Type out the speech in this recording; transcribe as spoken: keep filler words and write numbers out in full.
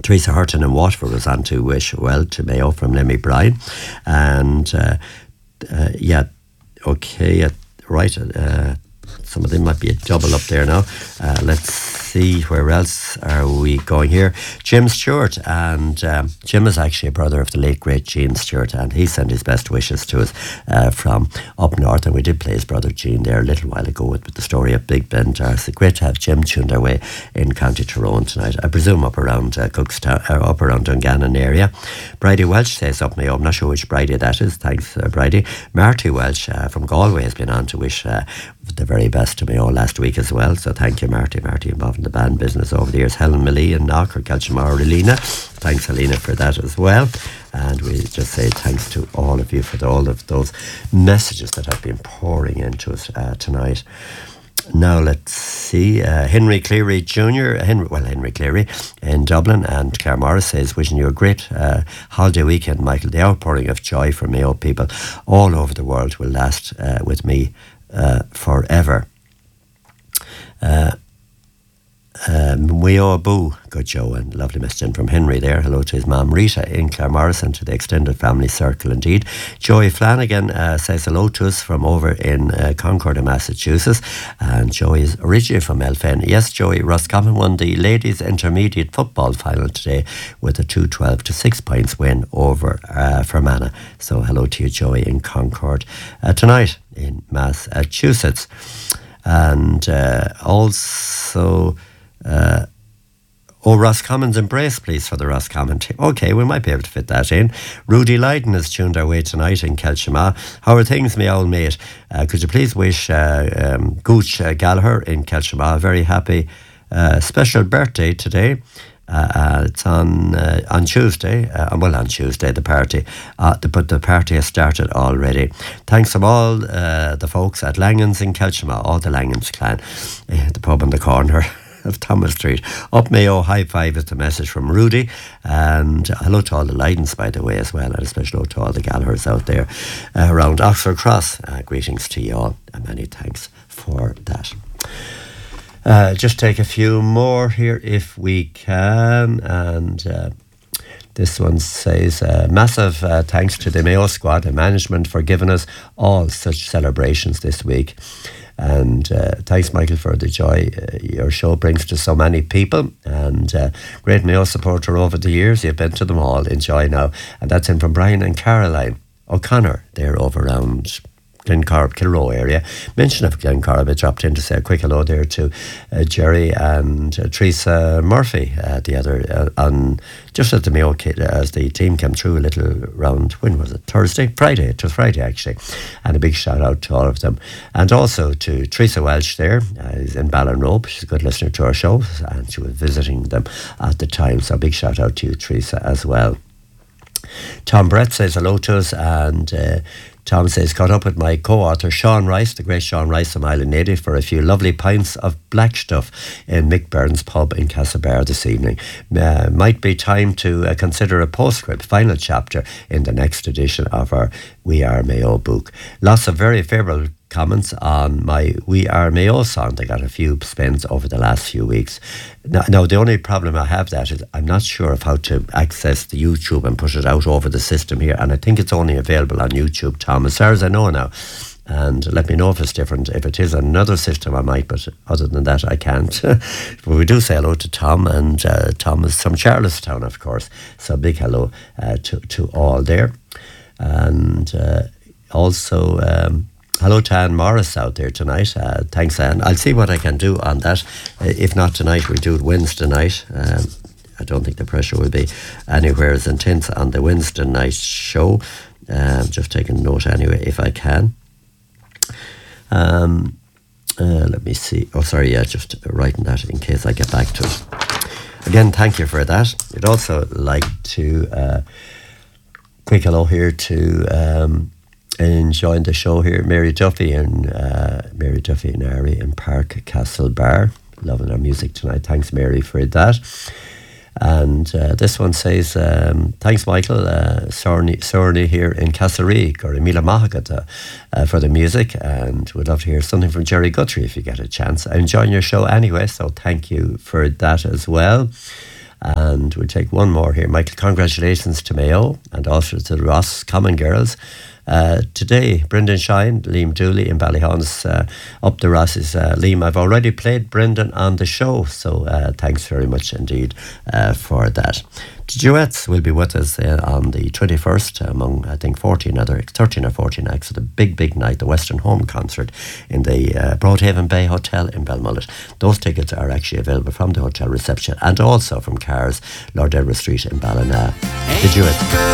Teresa Hurton in Waterford was on to wish well to Mayo from Lemmy Bryan. And uh, uh, yeah, okay, uh, right. Uh, some of them might be a double up there now. Uh, let's see, where else are we going here? Jim Stewart, and um, Jim is actually a brother of the late great Gene Stewart, and he sent his best wishes to us uh, from up north, and we did play his brother Gene there a little while ago with, with the story of Big Ben Darcy. Great to have Jim tuned our way in County Tyrone tonight, I presume up around uh, Cookstown, uh, up around Dungannon area. Bridie Welch says up Mayo, I'm not sure which Bridie that is, thanks uh, Bridie. Marty Welch uh, from Galway has been on to wish uh, the very best to Mayo last week as well, so thank you Marty. Marty involved in the band business over the years. Helen Millie and Knocker, Kelchamar, Helena, thanks Helena for that as well. And we just say thanks to all of you for the, all of those messages that have been pouring into us uh, tonight. Now let's see, uh, Henry Cleary Junior Henry, well Henry Cleary in Dublin, and Claire Morris says wishing you a great uh, holiday weekend, Michael. The outpouring of joy from Mayo people all over the world will last uh, with me uh, forever. Uh, Um, we owe a boo, good Joe, and lovely message in from Henry there. Hello to his mum Rita in Claremorris and to the extended family circle indeed. Joey Flanagan uh, says hello to us from over in uh, Concord in Massachusetts, and Joey is originally from Elfen. Yes, Joey, Roscommon won the ladies intermediate football final today with a two twelve to six points win over uh, Fermanagh. So hello to you, Joey, in Concord uh, tonight in Massachusetts. And uh, also Uh, oh, Roscommon's Embrace, please, for the Roscommon team. Okay, we might be able to fit that in. Rudy Lydon has tuned our way tonight in Kelchama. How are things, my old mate? Uh, could you please wish uh, um, Gooch uh, Gallagher in Kelchama a very happy uh, special birthday today? Uh, uh, it's on uh, on Tuesday, uh, well on Tuesday the party, uh, the, but the party has started already. Thanks to all uh, the folks at Langans in Kelchama, all the Langans clan, uh, the pub on the corner of Thomas Street. Up Mayo, high five is the message from Rudy, and hello to all the Lydens by the way as well, and a special hello to all the Gallaghers out there uh, around Oxford Cross. Uh, greetings to you all, and many thanks for that. Uh, just take a few more here if we can, and uh, this one says uh, massive uh, thanks to the Mayo squad and management for giving us all such celebrations this week. And uh, thanks, Michael, for the joy uh, your show brings to so many people. And uh, great Mayo supporter over the years. You've been to them all. Enjoy now. And that's in from Brian and Caroline O'Connor. They're over around Glencorrib, Kilroe area. Mention of Glencorrib, I dropped in to say a quick hello there to uh, Jerry and uh, Teresa Murphy, uh, the other, uh, on just as the Mayo kid, as the team came through a little round, when was it? Thursday? Friday. It was Friday, actually. And a big shout out to all of them. And also to Teresa Welch there, uh, is in Ballinrobe. She's a good listener to our show, and she was visiting them at the time. So a big shout out to you, Teresa, as well. Tom Brett says hello to us, and uh, Tom says, caught up with my co-author Sean Rice, the great Sean Rice, a Island native, for a few lovely pints of black stuff in Mick Burns pub in Castlebar this evening. Uh, might be time to uh, consider a postscript, final chapter in the next edition of our We Are Mayo book. Lots of very favourable comments on my We Are Mayo song. They got a few spins over the last few weeks. Now, now, the only problem I have that is I'm not sure of how to access the YouTube and push it out over the system here, and I think it's only available on YouTube, Tom, as far as I know now. And let me know if it's different. If it is on another system, I might, but other than that, I can't. But we do say hello to Tom, and uh, Tom is from Charlestown, of course. So big hello uh, to, to all there. And uh, also... Um, hello to Anne Morris out there tonight. Uh, thanks, Anne. I'll see what I can do on that. Uh, if not tonight, we'll do it Wednesday night. Um, I don't think the pressure will be anywhere as intense on the Wednesday night show. Um, just taking note anyway, if I can. Um, uh, let me see. Oh, sorry, yeah, just writing that in case I get back to it. Again, thank you for that. I'd also like to uh, quick hello here to... Um, enjoying the show here, Mary Duffy and uh, Mary Duffy and Ari in Park Castle Bar. Loving our music tonight. Thanks, Mary, for that. And uh, this one says, um, thanks, Michael. Uh, Sorny, Sorny here in Castlereagh, or Emila Mahagata, uh, for the music. And we'd love to hear something from Jerry Guthrie if you get a chance. I'm enjoying your show anyway, so thank you for that as well. And we'll take one more here. Michael, congratulations to Mayo and also to the Ross Common Girls. Uh, today, Brendan Shine, Liam Dooley in Ballyhon's uh, up the Rosses. Uh, Liam, I've already played Brendan on the show, so uh, thanks very much indeed uh, for that. The Duets will be with us uh, on the twenty-first among, I think, fourteen other, thirteen or fourteen acts of the big, big night, the Western Home Concert in the uh, Broadhaven Bay Hotel in Belmullet. Those tickets are actually available from the hotel reception and also from Cars, Lord Edward Street in Ballina. The Duets.